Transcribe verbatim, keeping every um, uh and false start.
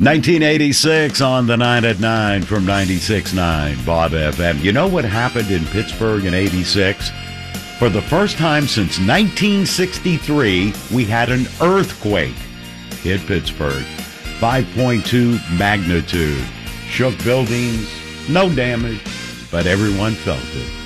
nineteen eighty-six on the nine at nine from ninety-six point nine Bob F M. You know what happened in Pittsburgh in eighty-six? For the first time since nineteen sixty-three, we had an earthquake hit Pittsburgh. five point two magnitude. Shook buildings, no damage, but everyone felt it.